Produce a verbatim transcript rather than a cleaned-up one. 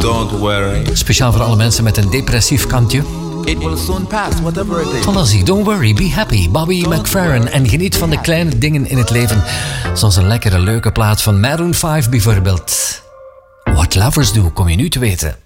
Don't worry. Speciaal voor alle mensen met een depressief kantje. It will soon pass, whatever it is. Tonazzi, don't worry, be happy. Bobby McFerrin. En geniet van de kleine dingen in het leven. Zoals een lekkere, leuke plaat van Maroon vijf bijvoorbeeld. What Lovers Do, kom je nu te weten.